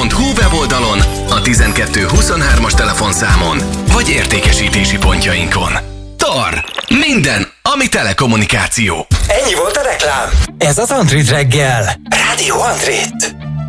antrit.hu weboldalon, a 1223-as telefonszámon, vagy értékesítési pontjainkon. TAR. Minden, ami telekommunikáció. Ennyi volt a reklám. Ez az Antrit reggel. Rádió Antrit.